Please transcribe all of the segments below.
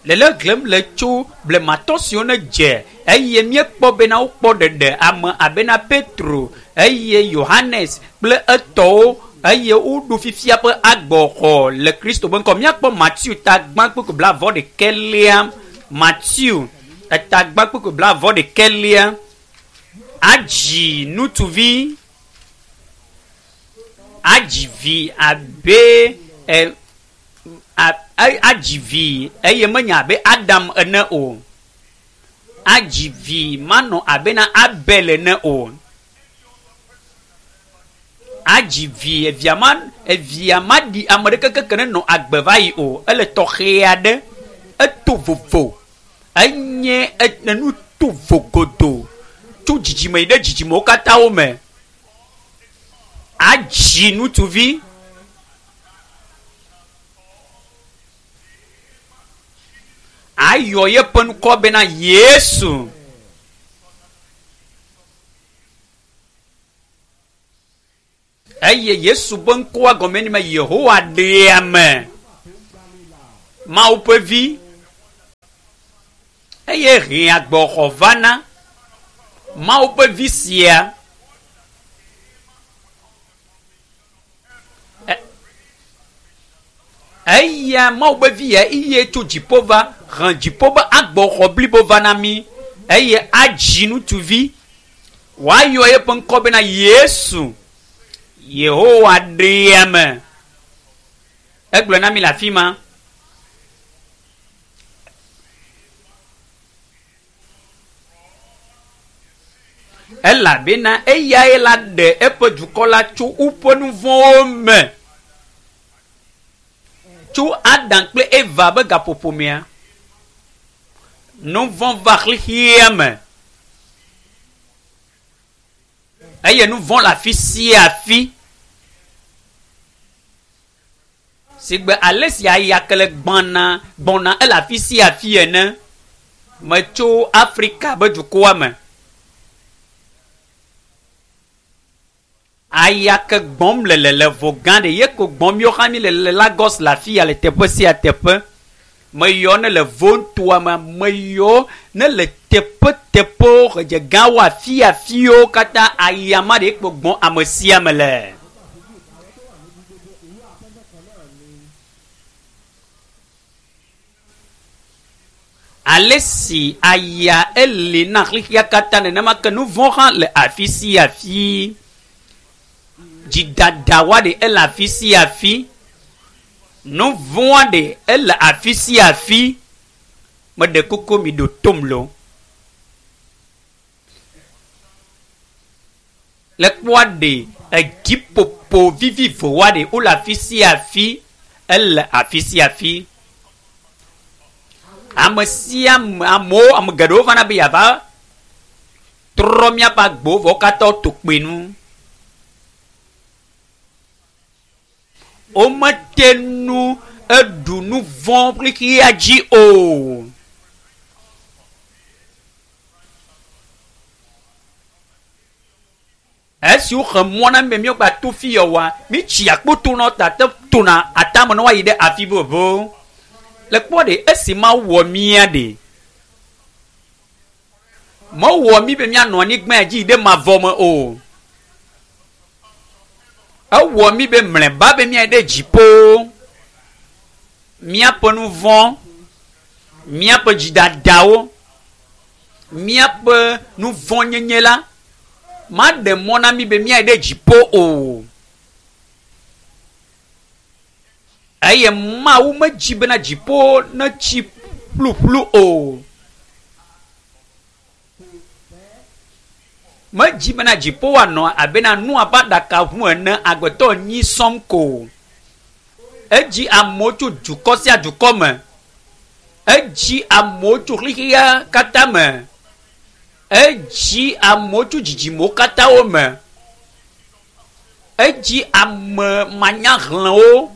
le glem le tso ble matɔsiwo ne dze eye miekpɔ bena wokpɔ ɖeɖe ame abena Petro eye Yohanes kple etɔwo eye woɖu fifia ƒe agbɔxɔ le Kristo ƒe ŋkɔ. Miakpɔ Matthew tagbã kpekpe blavɔ ɖekelia, Matthew tagbã kpekpe blavɔ ɖekelia. Adzi ŋutsuvi, adzi vi abe adzi vi eye menye abe Adam ene o. Adzi vi manɔ abe na Abel ene o. Adzi vi evia ma ɖi ame ɖeke keke ne nɔ agbe va yi o. Ele tɔxɛ aɖe, eto vovo, enye enu to vogodo tso dzidzime yi ɖe dzidzimewo katã wo me. Adzi ŋutsuvi, ayɔ yeƒe ŋkɔ bena Yesu. Eye Yesu ƒe ŋkɔa gɔme nye be Yehowa ɖe ame, Mawu ƒe vi, eye hɛn agbɔxɔ vana. Mawu ƒe vi sia eya Mawu ƒe vi ya iye tso dziƒo va hɛn dziƒo ƒe agbɔxɔ blibo va na mi eye adzi ŋutsuvi wòayɔ yeƒe ŋkɔ bena Yesu. Yehowa ɖe ame. Egblɔ na mi le afi ma. Elabena eyae la ɖe eƒe dukɔ la tso woƒe nu vɔ̃wo me, tso Adam kple Eva be gaƒoƒomea. Nu vɔ̃ va xlixia me eye nu vɔ̃ le afi sia afi. Sigbe ale si ayake le gbɔna ele afi sia afi ene. Metso Afrika be dukɔa me. Ayake gbɔm le vo gã ɖe ye ko gbɔm yɔ hã mi le Lagos le afi ya le teƒe sia teƒe. Meyɔ ne le vo ŋtua me, meyɔ ne le teƒewo hedze gãwo afiwo katã ayama ɖe kpo gbɔm ame sia me le. Ale si aya eli na xlixia katã nenema ke nu vɔ̃ hã le afi sia afi. Dzidadawa ɖe ele afi sia afi. Nu vɔ̃a ɖe ele afi sia afi. Meɖe koko mi ɖo tom lo. Le kpɔa ɖe edziƒoƒo vivivowa ɖe wole afi sia afi. Ele afi sia afi. Ame sia amewo ame geɖewo vana be yava trɔ miaƒe agbowo vɔ katã to kpe nu. Womete nu eɖu nu vɔ̃ xlixia dzi o. Esi woxe mɔ na mi be míogba to fi yewoa, mi tsi akpoto na tate tona atame na woayi ɖe afi vovo. Le kpɔ ɖe esi ma wɔ mía ɖe. Mewɔ mi be mianɔ anyigba dzi ɖe mavɔ me o. Ewɔ mi be mlɛba be miayi ɖe dziƒo. Míaƒe nu vɔ̃, míaƒe dzidadawo, míaƒe nu vɔ̃ nyenye la, maɖe mɔ na mi be miayi ɖe dziƒo o. Eye Mawu medzi bena dziƒo ne tsi ƒluƒlu o. Medzi bena dziƒo woanɔ abena nua ƒe aɖaka ʋu ene agbetɔ nyi sɔm ko. Edzi amewo tso dukɔ sia dukɔ me. Edzi amewo tso xlixia katã me. Edzi amewo tso dzidzimewo katã wo me. Edzi ame manyahlẽwo.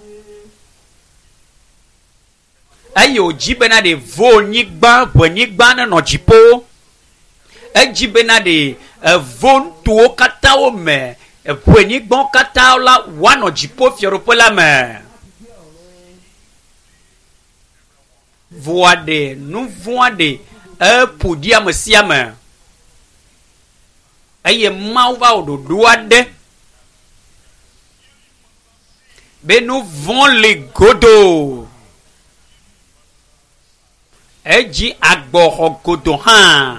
Eye wòdzi bena ɖe vo nyigba ʋenyigba nenɔ dziƒo. Edzi bena ɖe vo ŋutuwo katã wo me ʋenyigbawo katã la woanɔ dziƒo fiaɖoƒe la me. voade nu voade podia mesiame eye mau va ododo ade be nu von le godo eji agboho godo ha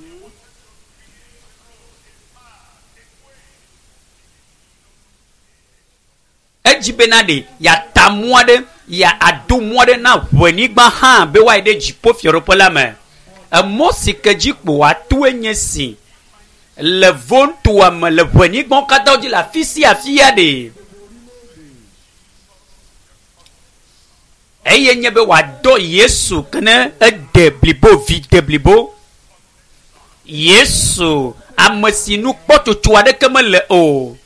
eji benade ya tamuade ya adumoade na wenigba ha be wa ide jipo fioropola me mosikeji po atu enyesi le von to am le wenigba kata di la fisi afia de eye nyebe wa do Yesu kene deblibo videblibo Yesu amasinu kpotutu ade kemele o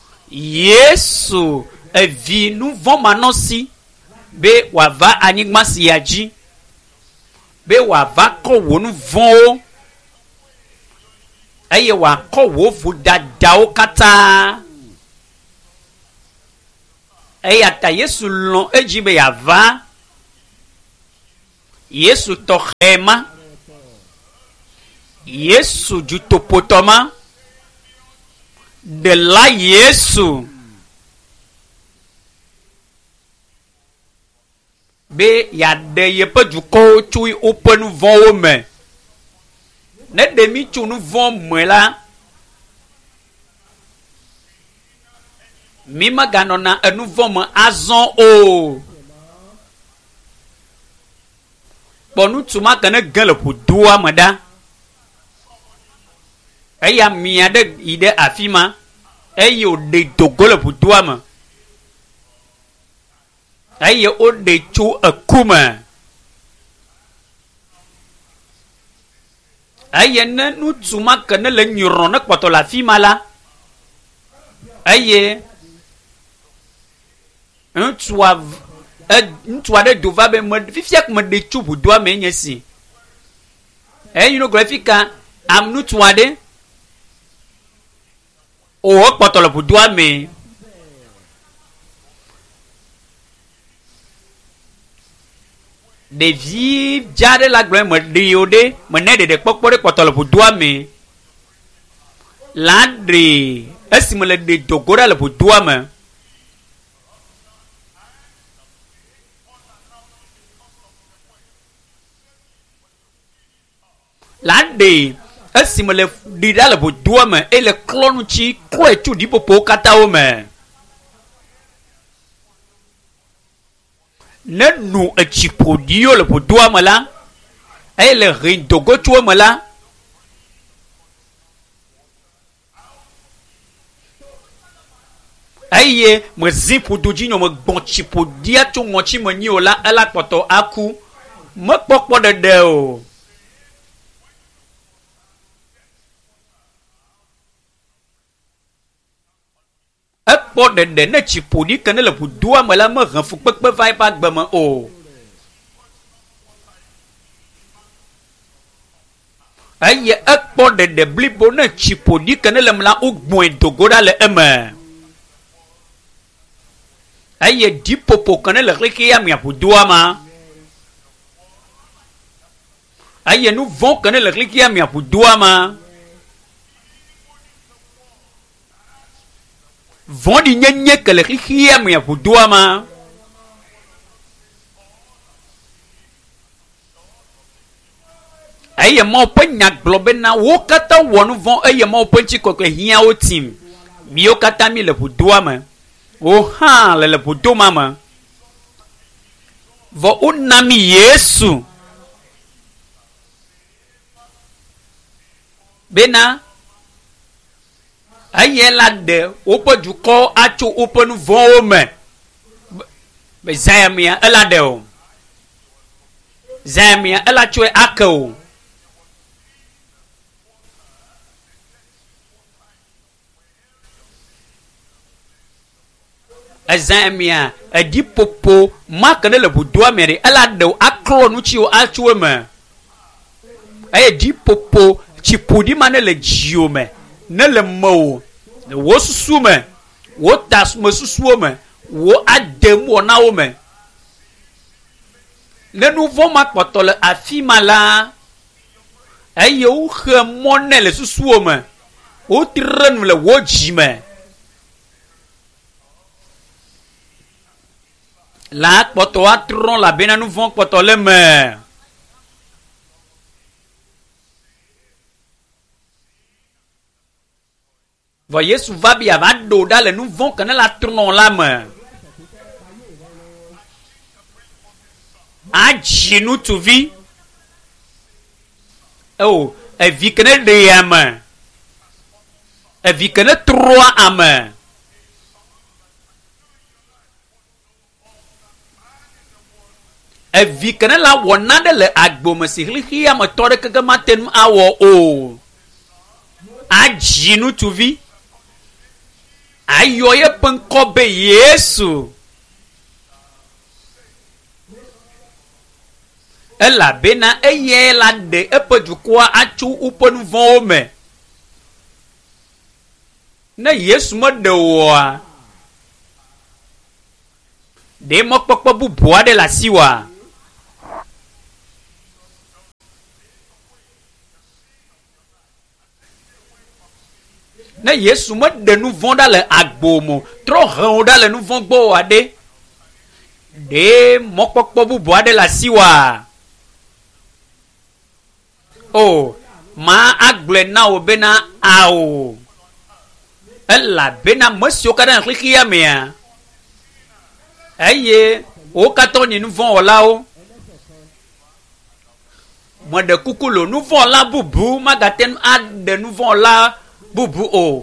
Yesu evi nu von manosi be wa va anigma siaji be wa va ko wonu von eye wa ko wo fu dada o kata eye ata Yesu lon ejibe ya va Yesu to khema Yesu ju topotoma de la Yesu be ya de ye pe du ko chui open von me ne demi tu nu von me la mi magano na enu von me azon o bonu tuma kana gele pu doa mada eya mia de ide afima eyo de dogole pu doa ma eye o de chu akuma eye na nu tuma kana le nyuron na kwato la fima la eye ntwa de dova be mo fifia ko de chu bu doa me nyesi you know grafika am nu twa de o kwato la bu doa me de vi jade la gre mo de ode mo ne de pokpore kwatolo budua me ladre esimole de dogora le budua me lade esimole dira le budua me e le klonu chi ko etu di popo kata o me ne nu echipodio le budua mala e le rindogo tu mala aye mo zipu dujinyo mo gbon chipodia tu mo chi mo ni ola ala poto aku mo popo de o po de ne chipodi kana le budua mala mo ran fu pepe vai pa gbama o aye po de blibo ne chipodi kana le mala ogbon dogoda le ema aye dipopo kana le reke ya mi budua ma aye nu von kana le reke ya mi budua ma vondi nyenye kele khia me budua ma aye mo penya globe na wo kata wonu von aye mo penchi ko hia o team mi o kata mi le budua ma o ha le buduma ma vo unami Yesu bena aye la de opo du ko acho open vome be zamia ela de o zamia ela chwe akao azamia adi popo makane le budua mere ela de akro nu chi o acho me aye di popo chipudi mane le jiome ne le mo wo susu me wo tas mo susu me wo adem wo na wo me ne nu vɔ̃ ma kpɔtɔ le afi ma la eye woxe mɔ nɛ le susuwo me wotre nu le wo dzi me la kpɔtɔ atrɔ labena nu vɔ̃ kpɔtɔ le me. Vɔ Yesu va bi ava ɖo ɖa le nu vɔ̃ ke ne la trɔ la me. Adzi ŋutsuvi. Oh, evi ke ne ɖe ame. Evi ke ne trɔa ame. Evi ke ne la wɔ naɖe le agbome si xixi ame tɔ ɖe keke mate nu awɔ o. Adzi ŋutsuvi. Ayɔ ye ƒe ŋkɔ be Yesu. Elabena eye la ɖe eƒe dukɔa atso woƒe nu vɔ̃wo me. Ne Yesu meɖe oa, ɖe mɔkpɔkpɔ bubu aɖe le asi wa. Ne Yesu meɖe nu vɔ̃ ɖa le agbo mo, trɔ he wo ɖa le nu vɔ̃ gbɔ o aɖe. Ɖe mɔkpɔkpɔ bubu aɖe le asi wa. O, ma agblɔe na wo bena awo. Elabena me siwo katã le xixia mea. Eye wo katã nye nu vɔ̃ wɔlawo. Meɖe kuku lo nu vɔ̃ la bubu magate nu aɖe nu vɔ̃ la bubu o.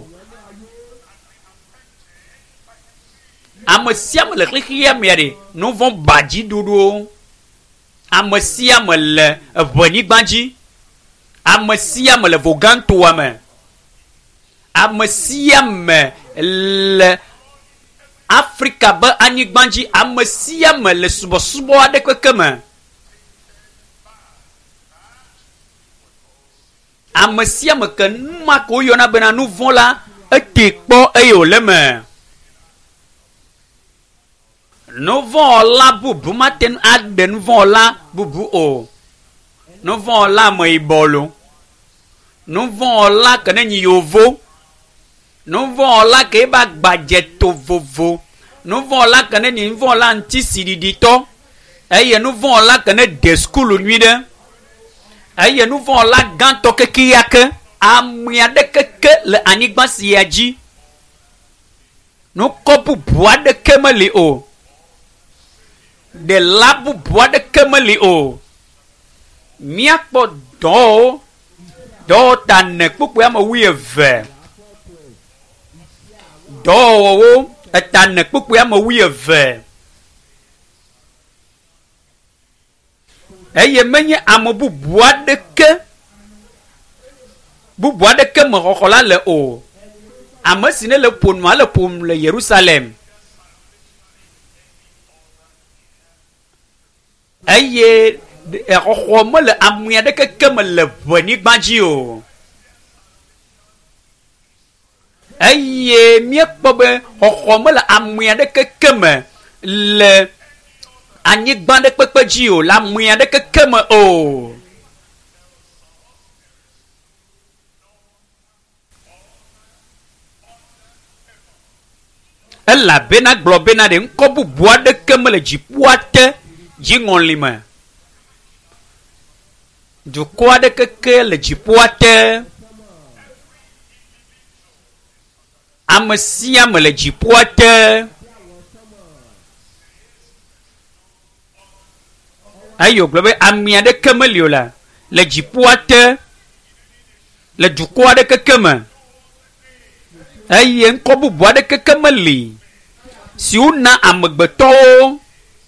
Ame sia ame le xixia mea ɖe nu vɔ̃ badzi ɖuɖuwo. Ame sia ame le eʋenyigba dzi. Ame sia ame le vogantoa me. Ame sia ame le Afrika be anyigba dzi. Ame sia ame le subɔsubɔ aɖe keke me. Ame sia ame ke nu ma ke woyɔna bena nu vɔ̃ la ete kpɔ eye wòle me. Nu vɔ̃ la bubu mate nu aɖe nu vɔ̃ la bubu o. Nu vɔ̃ la ameyibɔ lo. Nu vɔ̃ la ke ne nyi yovo. Nu vɔ̃ la ke eba gbadze to vovo. Nu vɔ̃ la ke ne nyi nu vɔ̃ la ŋutisiɖiɖitɔ. Eye nu vɔ̃ la ke ne de skulu nyui ɖe. Eye nu vɔ̃ la gãtɔ kekeya ke. Ame aɖe keke le anyigba sia dzi. Nukɔ bubu aɖeke meli o. Ɖela bubu aɖeke meli o. Míakpɔ dɔwo. Dɔwo ta ne kpukpu ame 12. Dɔwɔwɔwo eta ne kpukpu ame 12. Eye menye ame bubu aɖeke. Bubu aɖeke me xɔxɔ la le o. Ame si ne le ƒonua le ƒom le Yerusalem. Eye exɔxɔ me le ame aɖeke ke me le ʋenyigba dzi o. Eye míekpɔ be xɔxɔ me le ame aɖeke ke me le anyigba ɖe kpekpe dzi o. Le ame aɖeke ke me o. Elabena gblɔ bena ɖe ŋkɔ bubu aɖeke me le dziƒoa te dziŋɔli me. Dukɔ aɖe keke le dziƒoa te. Ame sia ame le dziƒoa te. Eye wògblɔ be ame aɖeke meli o la le dziƒoa te. Le dukɔ aɖe keke me. Eye ŋkɔ bubu aɖe keke meli. Si wona amegbetɔwo.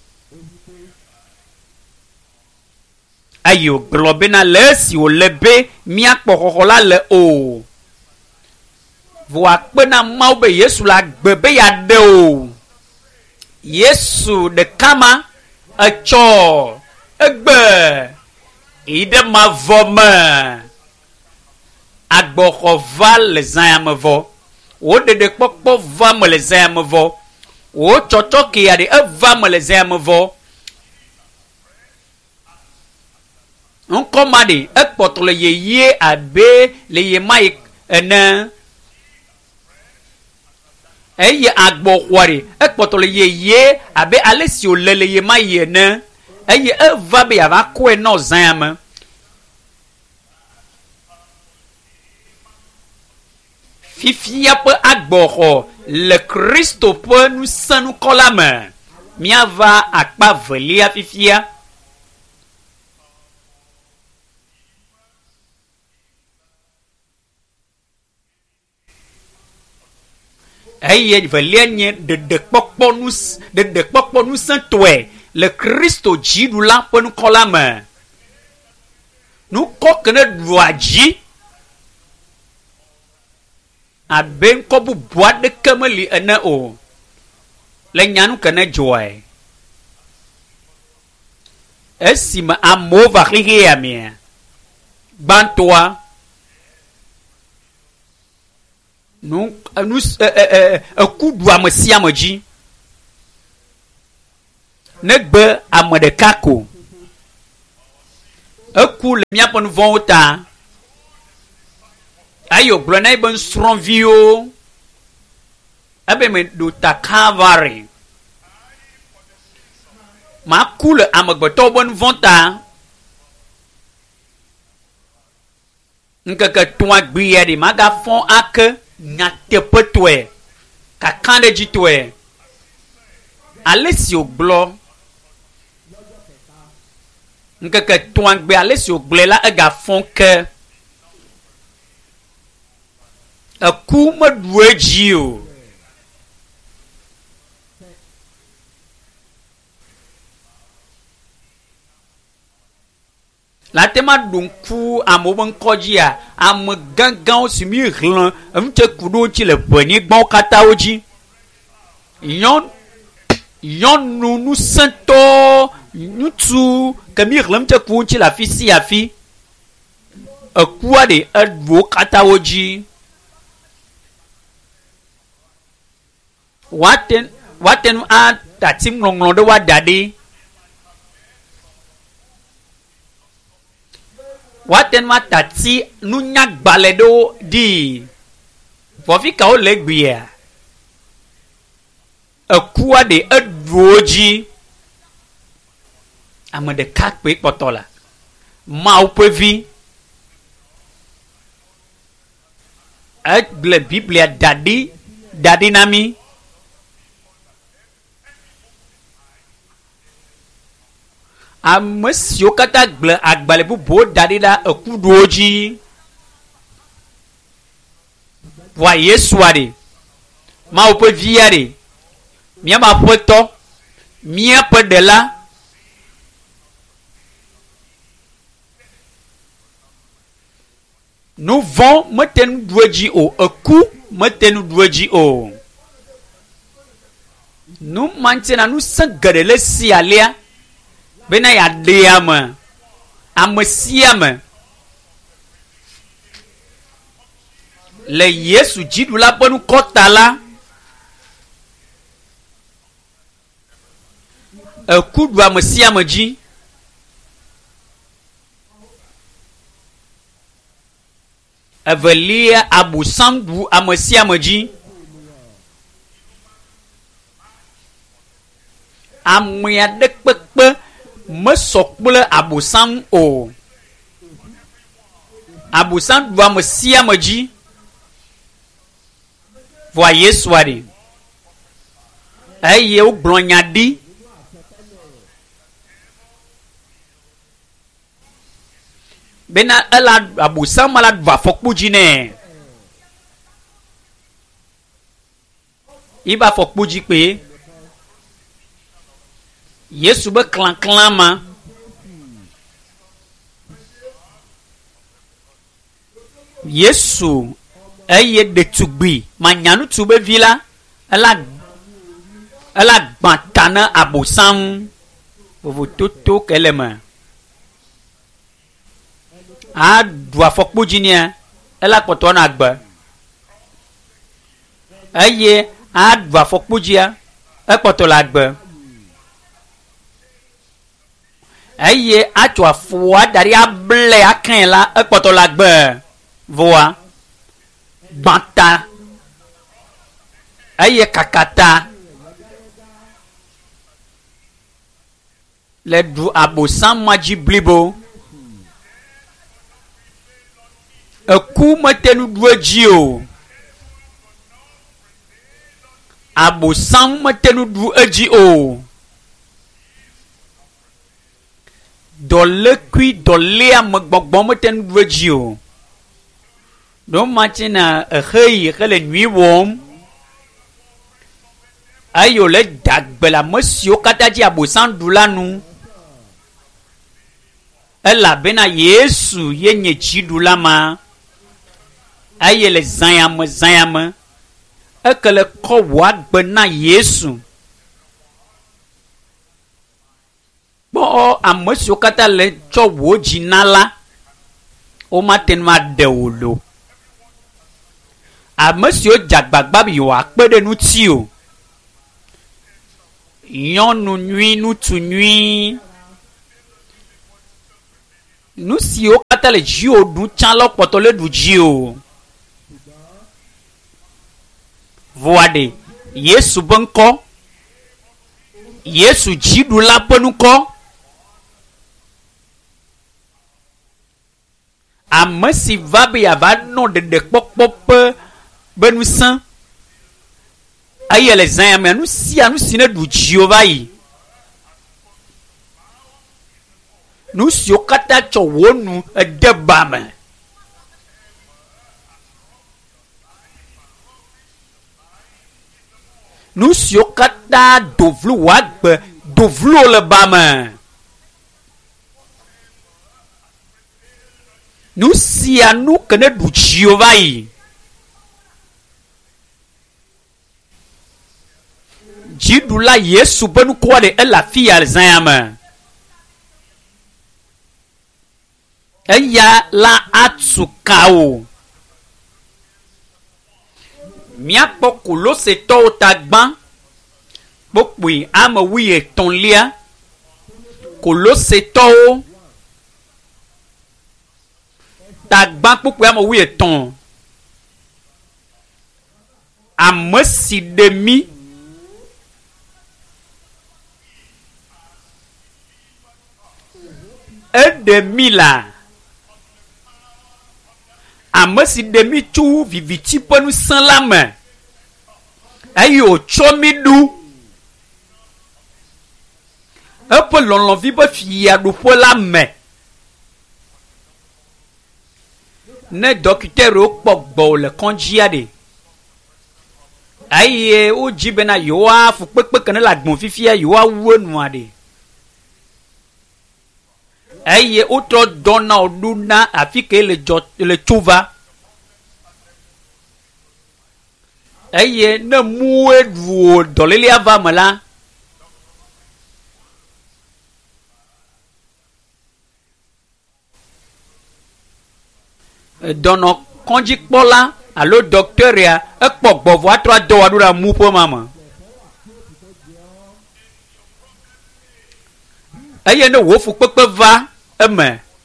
Eye wògblɔ bena le esi wòle be míakpɔ xɔxɔ la le o. Vɔ akpe na Mawu be Yesu la gbe be yeaɖe o. Yesu ɖeka ma etsɔ egbe yi ɖe mavɔ me. Agbɔxɔ va le zã me vɔ. Wo ɖeɖe kpɔkpɔ va me le zã me vɔ. Wo tsɔtsɔ ke ya ɖe eva me le zã me vɔ. Nkomade ekpoto le yeye abe le yemai ene. Eye agbokwari ekpoto le yeye abe alesio le yemai ene. Eye eva be ava ko no zame. Fifia pe agboro le Christo pe nous sanu kolame. Miava akpa velia fifia. Eye velia nye de pokpo nous santwe. Le Christo jidu la pe nous kolame. Nous kokene dwaji. Aben kobu boat de kameli ene o. Le nyanu kene joy. Esima amo vaklige ya mie. Bantoa. Nous kudwa mesia moji. Negbe amade kako. Eku le miapon vonta. Ayo glonai ben strong view. Abe me do ta Calvary. Ma cool amagbeto bon vonta. Nkeke toa gbiye di maga fon ake nyate petwe. Ka kande jitwe. Alessio glo. Nkeke toa gbe Alessio gble la ega fon ke. A kuma dwejio. La tema donku amobon kojia am gangan simi ran mte kudo ti le boni gbon kata oji. Yon nous sento nutu kami ran mte ku ti la fi si afi. A kuwa de advo kata oji. Waten a tatim longlon de wadade. Waten ma tati nunya baledo di. Fofika o legbia. A kuwa de advoji. Amade kakpe potola. Ma upevi. Le Biblia dadi nami. Monsieur kata agbale bu bo dadida akudoji. Voyez soirée. Ma ope viare. Mia ma poto. Mia pe de la. Nous vont meten dweji o. Aku meten dweji o. Nous maintenant nous sangare le si alia. Bena ya deyama amesiama le Yesu jidu la ponu kotala kudu amesiama ji avelia abusambu amesiama ji amya de pepe me sokple abusam o. Abusam doit me siamaji. Voyez soirée. Aye ou blonyadi. Bena ela abusam malad va fokpujine. Iba fokpuji pe. Yesu be clan ma. Yesu eye de tugbi manyanu tube vila ela gbantana abosam vovo toto kelema a do afokpojinia ela poto na agba eye a do afokpojia e poto la agba eye atso afɔa dari ablɛ akɛn la ekpɔtɔ la gbɛ voa gbãta eye kakata le du abosam ma dzi blibo eku mete nu du edzi o abosam mete nu du edzi o dɔlekui dɔlea me gbɔgbɔ mete nu du edzi o ɖo matina eheyi hele nyui wɔm eye wòle dagbe le ame siwo katã dzi abosam ɖu la nu elabena yesu ye nye dziɖula ma eye le zãyame eke le kɔ wò agbe na yesu kpɔ ame siwo katã le tsɔ wò dzi na la womate ŋu aɖe wò lo ame siwo dze agbagba be yewoakpe ɖe ŋuti o nyɔnu nyui ŋutsu nyui nu siwo katã le dzi o ɖu tsã lɔ kpɔtɔ le ɖu dzi o voa ɖe yesu be ŋkɔ yesu dziɖula ƒe ŋkɔ ame si va be yeava nɔ ɖeɖekpɔkpɔ ƒe be ŋusẽ eye le zã ya me nu sia nu si ne ɖu dziwo va yi nu siwo katã tsɔ wò nu ede ba me nu siwo katã dovlu wò agbe dovlu le ba me nu sia nu ke ne ɖu dziwo va yi dziɖula yesu ƒe nukua ɖe ele afi ya le zã ya me eya la atu ka o míakpɔ kolosetɔwo ta gbã kpokpoe ame 13 kolosetɔwo ta gbã kpokpoe ame 13 ame si ɖe mí eɖe mí la ame si ɖe mí tso viviti ƒe ŋusẽ la me eye wòtsɔ mí ɖu eƒe lɔlɔ̃vi ƒe fiaɖuƒe la me ne dɔkitɛriwo kpɔ gbɔwò le kɔndzia ɖe eye wodzi bena yewoafu kpekpe kene le agbɔn fifia yewoawu enua ɖe eye wotrɔ dɔna wo ɖu na afi ke le tso va eye ne muwe ɖu dɔlélia va me la dɔnɔ kɔndzikpɔla alo dɔktɛria ekpɔ gbɔvɔ atrɔ adɔ wa ɖo ɖe amu ƒe ma me eye ne wò fukpekpe va eme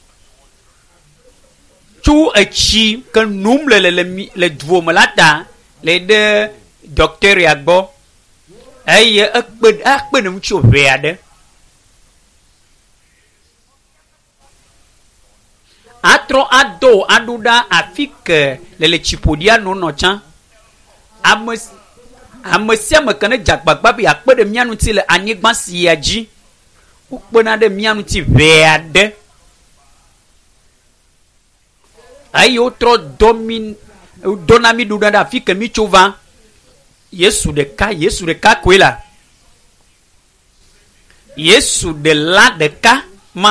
tso etsi ke num le duo me la ta le ɖe dɔktɛria gbɔ eye akpe ne ŋutsu ʋɛ aɖe atrɔ ado aɖo ɖa afi ke le tsiƒoɖia no nɔ tsã ame sia ame ke ne dze agbagba be akpe ɖe mía ŋuti le anyigba sia dzi wokpena ɖe mía ŋuti ʋɛ aɖe eye wotrɔ dɔna mí ɖu ɖe afi ke mí tso va yesu ɖeka koe la yesu ɖela ɖeka ma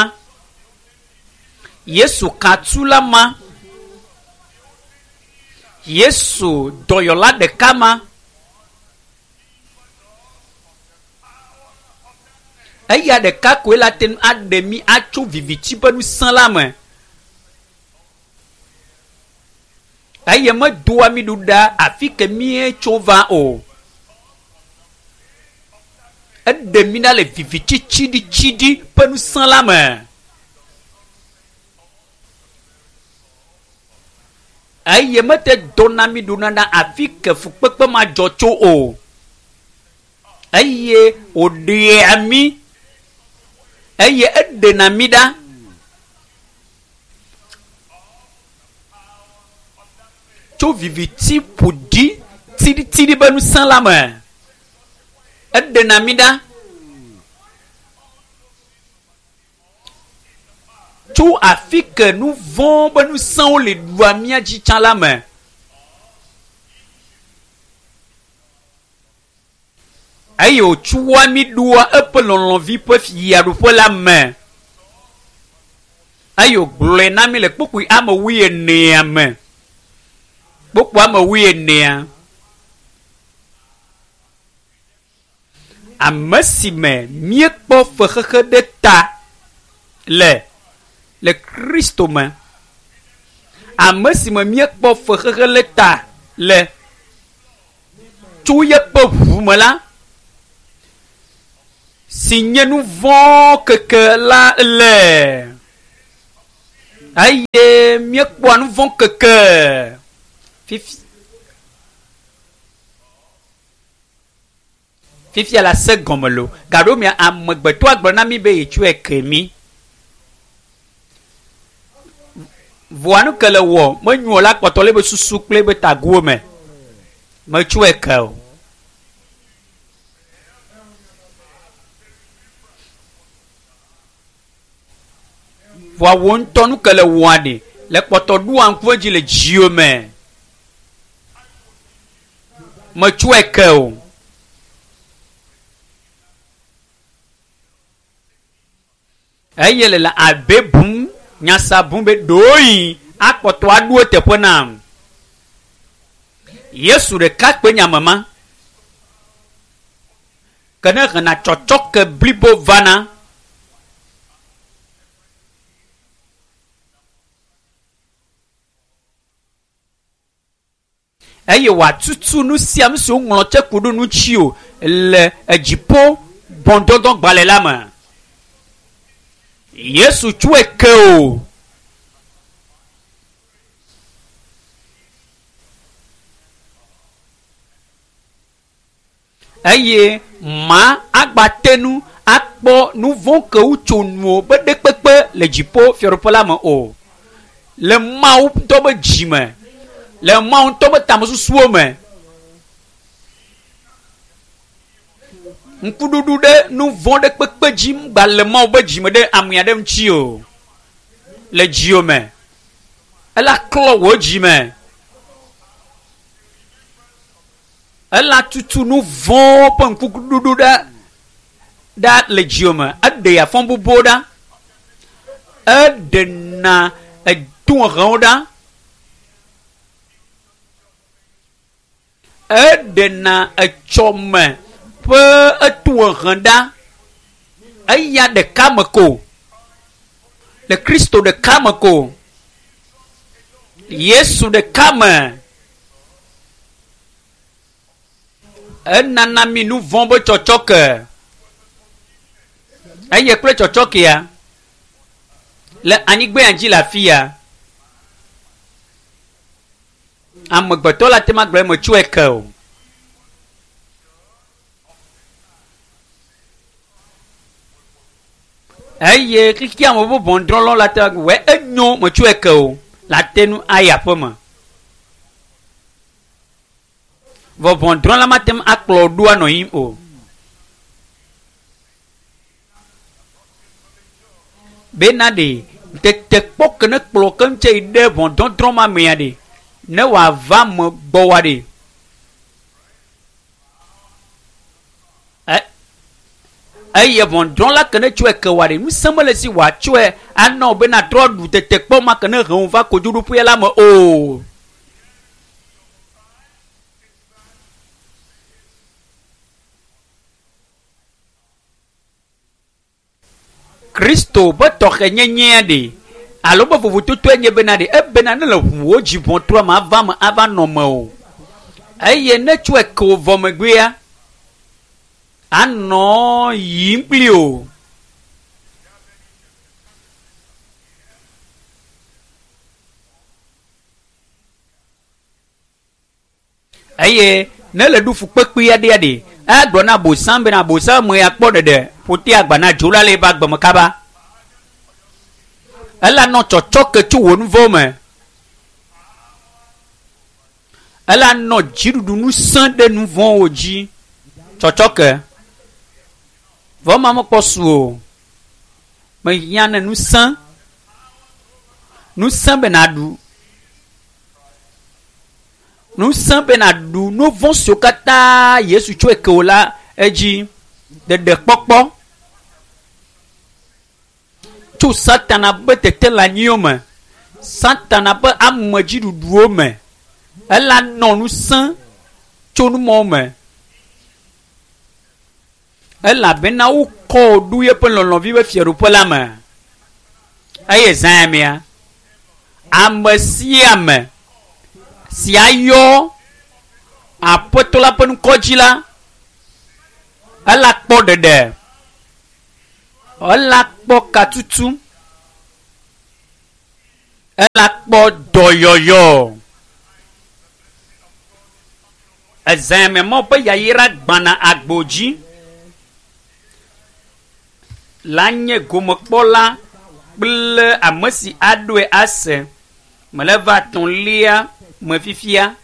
yesu katula ma yesu dɔyɔla ɖeka ma eya ɖeka koe la te aɖe mí atso viviti ƒe ŋusẽ la me eye medoa mí ɖu ɖa afi ke mí tso va o edemina le viviti chidi pe nu san la me. Eye mete donami dunana afi ke fukpekpe ma dzɔ tso o. Eye ode ami. Eye edena mi ɖa. Tso viviti ƒoɖi tiɖitiɖi be nusẽ la me. Edena mi ɖa. Tso afi ke nu vɔ̃ be nusẽwo le ɖua mía dzi tsã la me. Eye wòtsua mi ɖua eƒe lɔlɔ̃vi ƒe fiaɖuƒe la me. Eye wògblɔe na mi le kpukpui ame 14 me. Kpukpui ame 14. Ame si me míekpɔ fexexe ɖe ta le Kristo me. Ame si me míekpɔ fexexe le ta le tso yeƒe ʋu me la. Si nye nu vɔ̃ keke la le. Eye míekpɔa nu vɔ̃ keke. Fifia la se gɔme lo. Gaɖo mia amegbetɔ agblɔ na mi be yetsɔe ke mi. Vɔa nu ke le wɔ menyo la kpɔtɔ le be susu kple be taguwo me. Metsɔe ke o. Vɔa wo ŋutɔ nu ke le wɔa ɖe le kpɔtɔ ɖua ŋku dzi le dziwo me. Metsɔe ke o. Eye le abe bum nyasa bum be doyi akpɔtɔ aɖuwo teƒe nam. Yesu ɖeka kpe nyamema. Ke ne hena tsɔtsɔ ke blibo vana. Eye watutu nu sia nu si woŋlɔ tse ku ɖo nu tsi o le edziƒo bɔndɔdɔ gbalẽ la me. Yesu tsɔe ke o. Eye ma agbatenu akpɔ nu vɔ̃ ke wotso nuwo be ɖekpekpe le dziƒo fiaɖuƒe la me o. Le Mawu ŋutɔ be dzi me. Le Mawu ŋutɔ be tamesusuwo me. Ŋkuɖuɖu ɖe nu vɔ̃ ɖe kpekpe dzi gba le Mawu be dzime ɖe ame aɖe ŋuti o. Le dziwo me. Ela klɔ wò dzime. Ela tutu nu vɔ̃ ƒe ŋkuɖuɖu ɖa le dziwo me. Eɖe afɔ bubu ɖa. Eɖena etuhewo ɖa. Eɖena etsɔme ƒe etuhe ɖa. Eya ɖeka me ko. Le Kristo ɖeka me ko. Yesu ɖeka me. Enana mi nu vɔ̃ be tsɔtsɔke. Eye kple tsɔtsɔkea le anyigba dzi le afi ya. Amegbetɔ la tema gblɔ me tsɔe ke o. Eye kiki ame bo bɔndrɔlɔ la te wɛ enyo me tsɔe ke o. La te nu ayi aƒe me. Vɔ bɔndrɔla ma tem akplɔ ɖo anɔ yim o. Bena ɖe tete kpɔ ke ne kplɔ ke ŋutse yi ɖe bɔndɔdrɔ ma mea ɖe ne wòava me gbɔ wa ɖe. Eye bɔndrɔla ke ne tsɔe ke wa ɖe ŋusẽ mele si wòatsɔe anɔ bena trɔ ɖu tete kpɔ ma ke ne he va kodzoɖoƒea la me o. Kristo be tɔxe nyenyea ɖe alo be vovototoe nye bena ɖe ebena ne le ʋuwo dzibɔtrɔ me ava nɔ me o. Eye ne tsɔe ke o vɔ megbea anɔ yim kpli o. Eye ne le du fukpekpe aɖe agblɔ na bosam bena bosam me akpɔ ɖeɖe ƒote agba na dzo la le ba gbeme kaba. Ela nɔ tsɔtsɔ ke tso wò nu vɔ me. Ela nɔ dziɖuɖu nu sẽ ɖe nu vɔwo dzi tsɔtsɔ ke. Vɔ ma mekpɔ su o. Me hiã ne nu sẽ bena ɖu. Nu sẽ bena ɖu nu vɔ siwo katã Yesu tso eke wo la edzi. Ɖeɖe kpɔkpɔ tso Satana be tete le anyiwo me. Satana be ame dziɖuɖuwo me. Ela nɔ nu sẽ tso numɔwo me. Elabena wokɔ ɖu yeƒe lɔlɔ̃vi be fiaɖuƒe la me. Eye zã mea, ame sia ame si ayɔ Aƒetɔ la ƒe nukɔdzi la, ela kpɔ ɖeɖe, ela kpɔ katutu, ela kpɔ dɔyɔyɔ. Ezã mea mɔ be yayra gbana agbo dzi. La nye gomekpɔla kple ame si aɖoe ase mele va atɔ̃lia me fifia.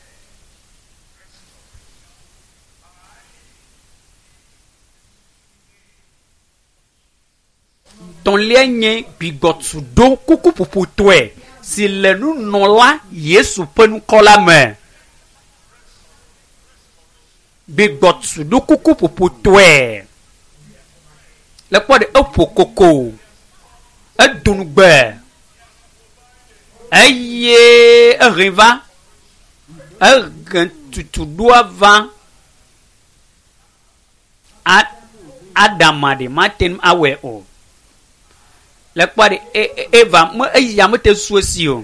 Tɔ̃lia nye gbigbɔtuɖo kuku ƒoƒotɔe si le nunɔla Yesu ƒe nukɔ la me. Gbigbɔtuɖo kuku ƒoƒotɔe le kpɔ ɖe eƒo koko, edonugbe, eye ehe va, ehe tutuɖoa va, Adama ɖe mate awɔe o. Le kpɔ ɖe Eva me eya mete su esi o.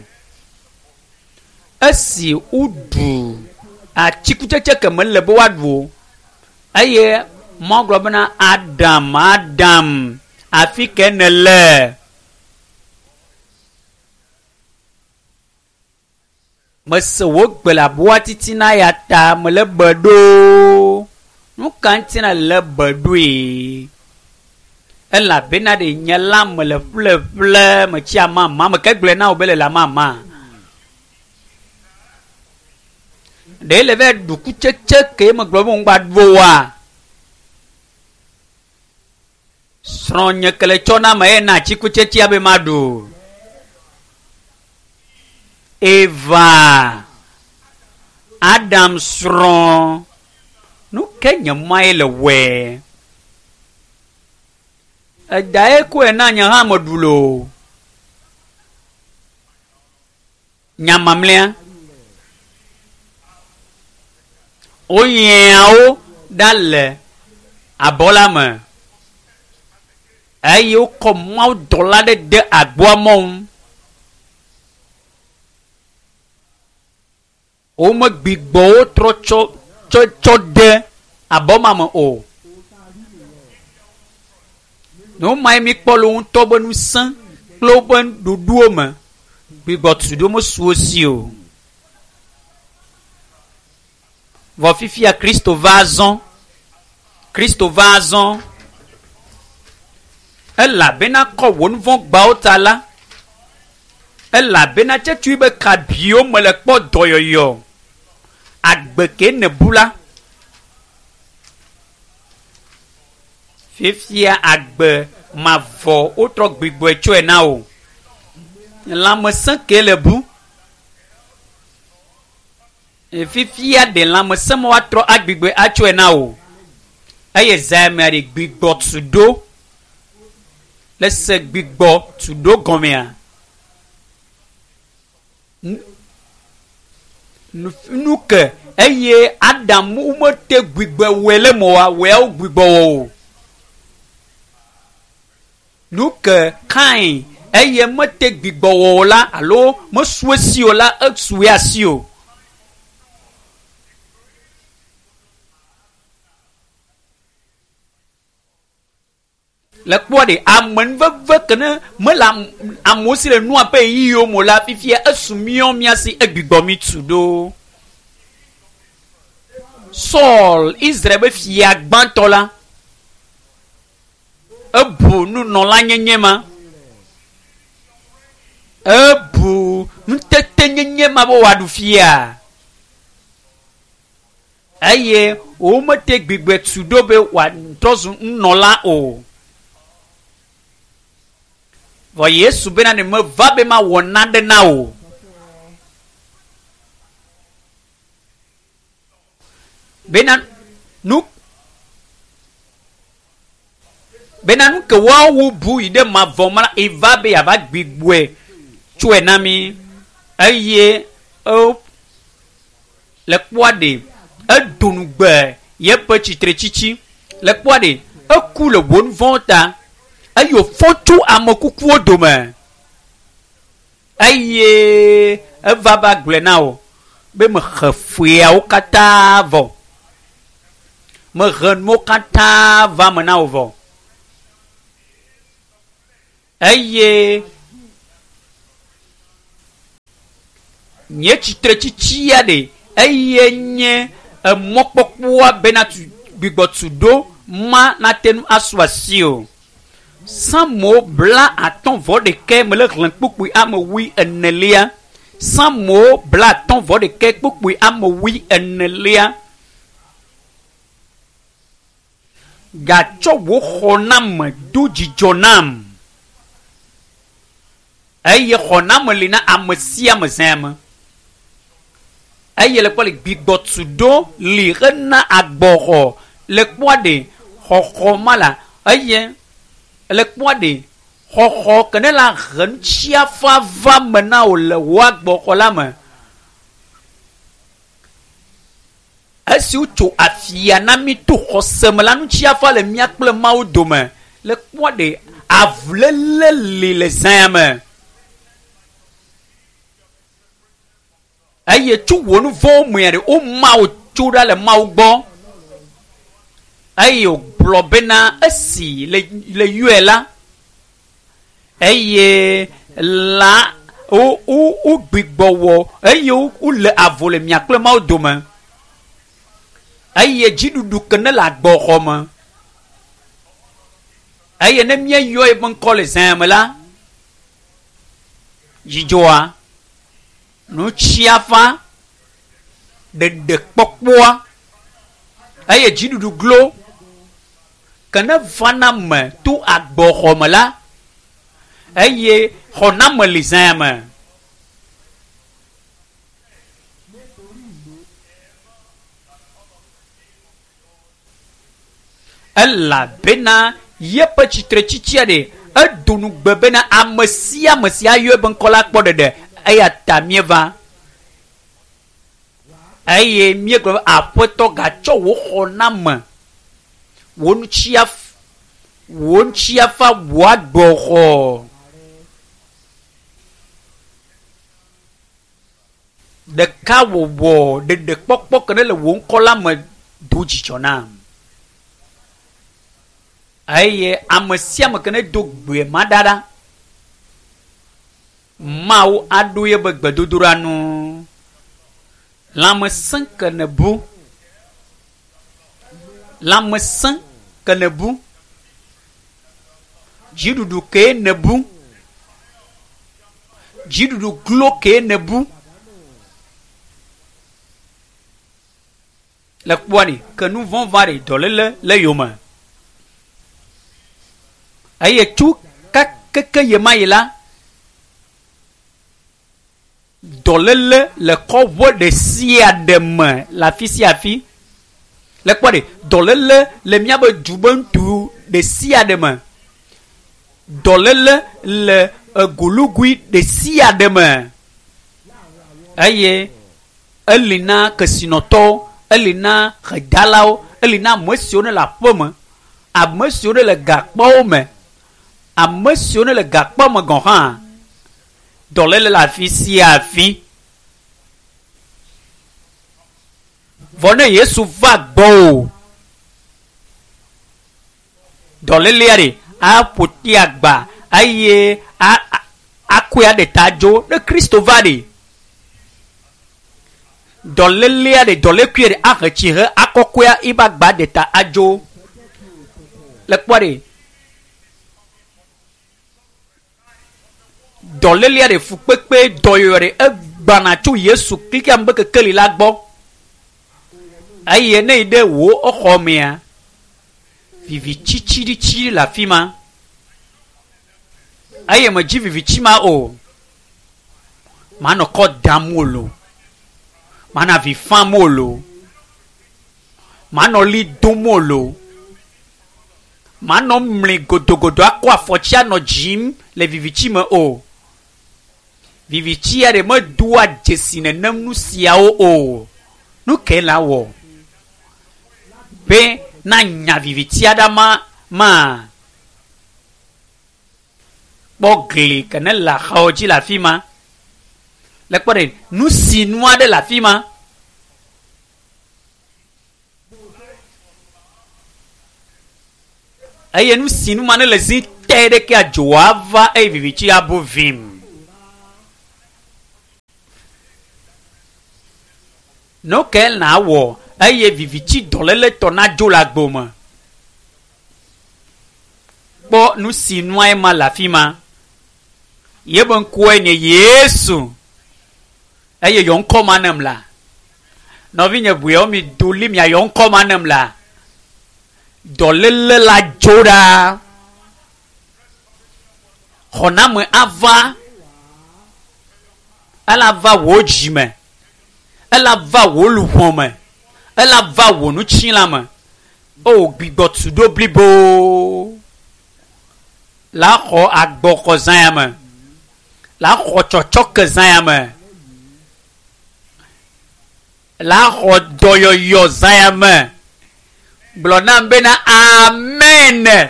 Esi woɖu atikutsetse ke mele be woaɖu o, eye Mɔ gblɔ bena Adam afi ke ne le. Mese wo gbe le aboa titina ya ta mele be ɖo. Nu ka ŋutina le be ɖoe? Elabena ɖe nye la mele ƒleƒle metsi amama me ke gblɔ na wo be le amama. Ɖe le ve ɖu kutsetse ke megblɔ be ŋgba ɖo wa. Srɔ̃nye ke le tsɔ na me ye na atikutsetsea be ma ɖu. Eva, Adam srɔ̃, nu ke nye ma ye le wɔe. Eda ye koe na nye hã me ɖu lo. Nya mamlɛa. Woyɛawo ɖa le abɔ la me. Eye wokɔ mawudɔla ɖe de agboa mɔnu. Womegbigbɔwo trɔ tsɔ de abɔ ma me o. No ma mi kpɔ le ŋutɔ be nu sẽ kple woƒe ɖoɖowo me. Gbigbɔtuɖo mesu si o. Vɔ fifia Kristo va azɔ. Elabena kɔ wo nu vɔ gbawo ta la. Elabena tsetui be kabiwo me le kpɔ dɔyɔyɔ. Agbe ke ne bu la. Fifia agbe mavɔ wotrɔ gbigbɔe tsɔe na o. Lãmesẽ ke le bu. Fifia de lãmesẽ ma woatrɔ agbigbe atsɔe na o. Eye zãmea de gbigbɔtuɖo. Le se gbigbɔtuɖo gɔmea. Nu ke eye Adam umete gbigbe wɔe le mo wa wɔeawo gbigbɔ o. Nu ke Kain eye mete gbigbɔ wɔ la alo mesu esi o la esu asi o. le kpɔ de amen veve kene me la amewo si le nua pe yiwo mo la fifia esu mia si egbigbɔ mi tu ɖo. Saul Israel be fia gbãtɔ la ebu nunɔla nyenye ma ebu nutete nyenye ma be wòaɖu fia eye womete gbigbe tu ɖo be wòatrɔ zu nunɔla o. Vɔ Yesu bena ne meva be mawɔ naɖe na o. Bena nu ke woawo bu yi ɖe mavɔ ma eva be yava gbigboe tsoe na mi eye le kpɔa ɖe edonugbe yeƒe tsitretsitsi le kpɔa ɖe eku le wo nuvɔwo ta eye wòfɔ tso ame kukuwo dome eye eva ba gblɔe na wo be mexe feawo katã vɔ mehe nuwo katã va me na wo vɔ eye nye tsitretsitsia ɖe eye nye emɔkpɔkpɔa bena gbigbɔ tu ɖo ma nate nu asu asi o. Samuel bla atɔ̃ vɔ ɖeke me le hlẽ kpukpui ame wui enelia. Samuel bla atɔ̃ vɔ ɖeke kpukpui ame wui enelia. Gatsɔ wo xɔname do dzidzɔ nam eye xɔname li na ame sia ame zã me eye le kpɔ le gbigbɔ tu ɖo li hena agbɔxɔ le kpɔa ɖe xɔxɔ ma la eye le kpɔa ɖe xɔxɔ kene la he ŋutsiafa va me na wo le wo agbɔxɔ la me esi wotso afia na mi to xɔse me la ŋutsiafa le mia kple mawo dome le kpɔa ɖe avulele li le zã me eye tso wo nu vɔwo mea ɖe wo mawo tso ɖa le mawo gbɔ eye wògblɔ bena esi le yɔe la eye la wo gbigbɔ wɔ eye wole avo le mia kple mawo dome eye dziɖuɖu kene le agbɔxɔ me eye ne míeyɔ ebe ŋkɔ le zã me la dzidzɔa nutsiafa ɖeɖekpɔkpɔa eye dziɖuɖu glo kene vana me to agbɔxɔ me la eye xɔname li zã me elabena yeƒe tsitretsitsia ɖe edo nugbe bena ame sia ame si ayɔ ebe ŋkɔ la kpɔ ɖeɖe eya ta mieva eye miegblɔ be aƒetɔ gatsɔ wo xɔname wo ŋutsiafa wo agbɔxɔ ɖeka wɔwɔ ɖeɖekpɔkpɔ kene le wo ŋkɔ la me do dzidzɔ nam eye ame sia ame kene do gbe ma ɖaɖa mawo aɖo ye be gbedodoɖa nu lãmesẽ kene bu dziɖuɖu ke ne bu dziɖuɖu glo ke ne bu le kpɔa ɖe ke nu vɔ va ɖe dɔléle le yome eye tso keke yema yi la dɔléle le kɔʋe ɖe sia ɖe me le afi sia afi le kpɔ ɖe dɔléle le míabe du be ŋutu ɖe sia ɖe me dɔléle le egolugui ɖe sia ɖe me eye eli na kesinɔtɔwo eli na xedalawo eli na ame siwo ne le aƒe me ame siwo ne le gakpɔwo me ame siwo ne le gakpɔ me gɔ̃ hã dɔléle le afi sia afi vɔ ne Yesu va gbɔ o dɔlélea ɖe apoti agba aye akoya de tajo de Christo va de dolele de dole kuye de arretire akokoya ibagba de ta ajo le kwade dolele de fukpepe doyore egbana tu Yesu kika mbeke keli lagbo aye ne ide wo okhomia vivi chichi la fima aye ma ji vivi chima o mano ko damolo mana vi famolo mano li domolo mano mli godogodo akwa fochia no jim le vivi chima o vivi chia de mo dua jesine namnu sia o nu kela wo be na nya vivi adama ma bogli kana la khaoji la fima le kwade nu sinwa de la fima aye nu sinu mane le zi tere ke ajoava e vivi abovim no kel na wo aye vivichi dolele tonajo la gboma bo nu sinwa e ma la fima yebon ko ne Yesu aye yon komanam la no vinye buyo mi duli mi yon komanam la dolele la joda khonam ava ala va wojime ala va wolu home ala va wonu chinlama o gbigbo tudo blibo la kho agboko zayama la kho chochok zayama la kho doyoyo zayama blona mbena amen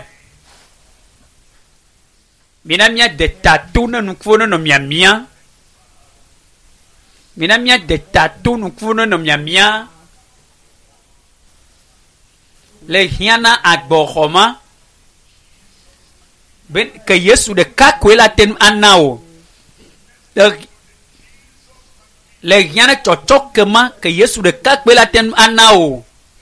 minamia de tatuna nukwono no miamia minamia de tatu nukwono no miamia le hiana agbohoma ben ke Yesu de kakwela ten anao le hiana chochokema ke Yesu de kakwela ten anao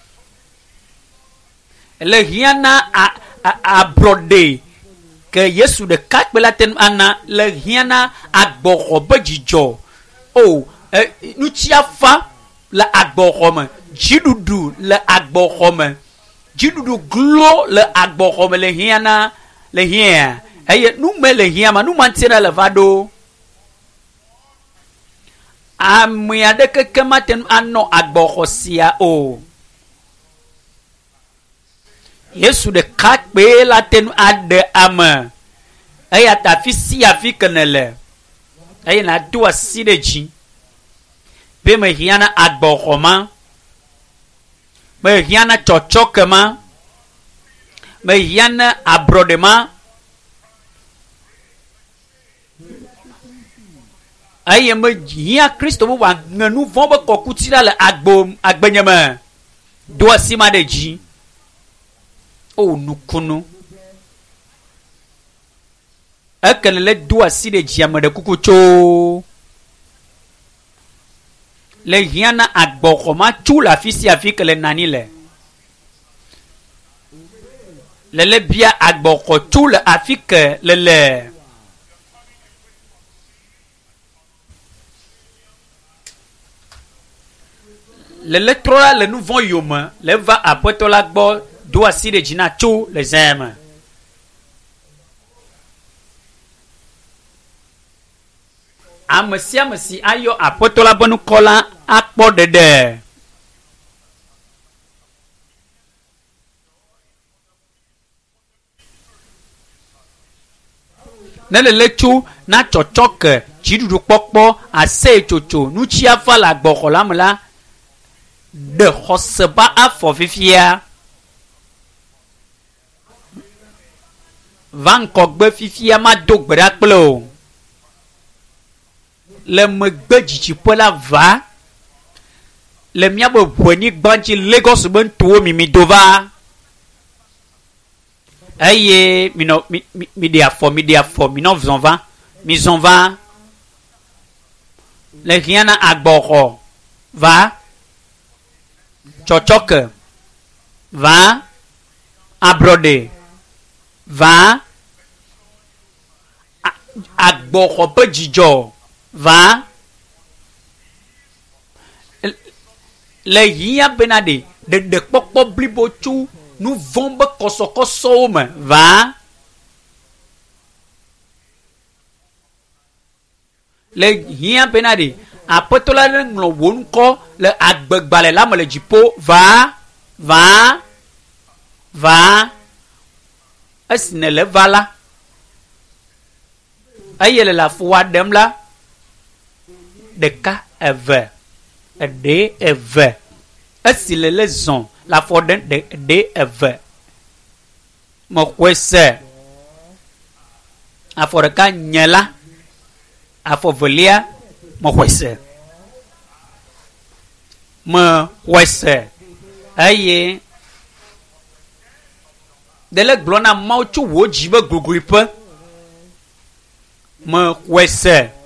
le hiana a brode ke Yesu de kakwela ten ana le hiana agbohoba jijo o nuchiafa la agbohoma jidudu la agbohoma jidudu glo le agbohoma le hiana le hia eye nu me le hia ma nu mantira le vado amia de kematen anno agbohosia o Yesu de kakpe la ten ade ama aya ta fisi afikenele aya na do asideji be me hiana agbohoma me hiana chochokema me hiana abrodema aye me hia Kristo bo wa nganu von be kokutira le agbenyama do asima de ji o nukunu akalele do aside ji amade kukucho le hiana agbohoma tu la fisi afike le nani le bia agboho tu le afike le trola le nouveau yoma le va apoto la gbo do aside jina tu les aime amasi ayo apoto la bonu kola akpo dede nele lechu na chochoke chidudu pokpo ase chocho nuchi afa la gbokola mla de hoseba afo fifia van kogbe fifia ma dogbera kplo le megbe jichi pola va le miabo bweni gbanji Lagos ben tuo mimi dova eye mi de afɔ mi nɔ zɔnva mi zɔnva le hiã na agbɔxɔ va tsɔtsɔke va abrɔde va agbɔxɔ ƒe dzidzɔ va le hiã bena ɖeɖe kpɔkpɔ blibo tso nu vɔ̃ be kɔsɔkɔsɔwo me va le hiã bena aƒetɔ la ɖe ŋlɔ wò ŋkɔ le agbegbalẽ la me le dziƒo va esi ne le va la eye le aƒoa ɖem la ɖeka eve eɖe eve esi le zɔn le afɔ ɖem ɖe eve mexɔe se afɔ ɖeka nye la afɔ velia mexɔe se eye ɖele gblɔ na Mawu tso wò dzi be gogloƒe mexɔe se